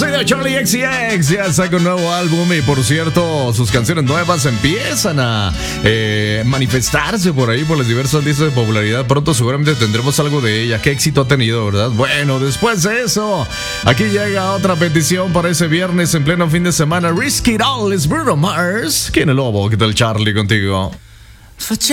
Soy Charlie XCX, ya saca un nuevo álbum y por cierto, sus canciones nuevas empiezan a manifestarse por ahí por las diversas listas de popularidad. Pronto seguramente tendremos algo de ella. Qué éxito ha tenido, ¿verdad? Bueno, después de eso, aquí llega otra petición para ese viernes en pleno fin de semana. Risk It All es Bruno Mars. ¿Quién es el lobo? ¿Qué tal, Charlie, contigo?